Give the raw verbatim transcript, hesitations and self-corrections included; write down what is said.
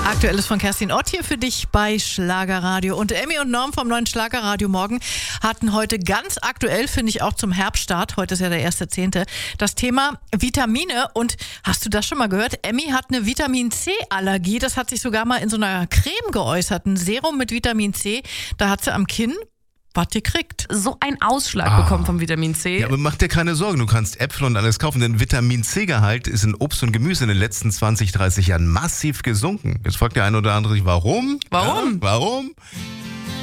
Aktuelles von Kerstin Ott hier für dich bei Schlagerradio. Und Emmy und Norm vom neuen Schlagerradio Morgen hatten heute ganz aktuell, finde ich auch zum Herbststart, heute ist ja der erste Zehnte, das Thema Vitamine. Und hast du das schon mal gehört? Emmy hat eine Vitamin-C-Allergie. Das hat sich sogar mal in so einer Creme geäußert. Ein Serum mit Vitamin C. Da hat sie am Kinn was gekriegt. So ein Ausschlag Ah. bekommen vom Vitamin C. Ja, aber mach dir keine Sorgen, du kannst Äpfel und alles kaufen, denn Vitamin-C-Gehalt ist in Obst und Gemüse in den letzten zwanzig, dreißig Jahren massiv gesunken. Jetzt fragt der eine oder andere sich, warum? Warum? Ja, warum?